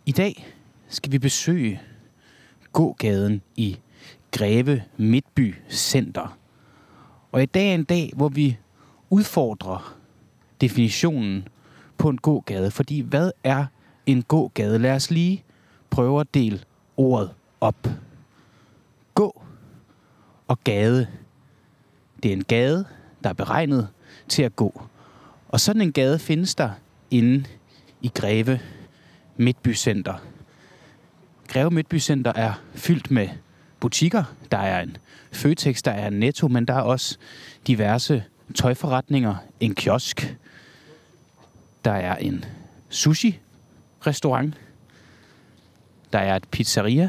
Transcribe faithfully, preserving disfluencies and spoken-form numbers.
I dag skal vi besøge gågaden i Greve Midtby Center. Og i dag er en dag, hvor vi udfordrer definitionen på en gågade. Fordi hvad er en gågade? Lad os lige prøve at dele ordet op. Gå og gade. Det er en gade, der er beregnet til at gå. Og sådan en gade findes der inde i Greve Midtby Center. Greve Midtby Center er fyldt med butikker. Der er en Føtex, der er en Netto, men der er også diverse tøjforretninger, en kiosk. Der er en sushi-restaurant. Der er et pizzeria.